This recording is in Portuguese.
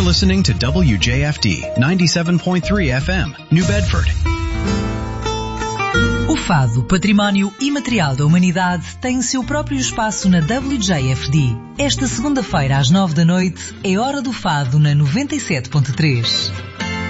You're listening to WJFD 97.3 FM, New Bedford. O fado, património imaterial da humanidade, tem o seu próprio espaço na WJFD. Esta segunda-feira às 9 da noite é Hora do Fado na 97.3.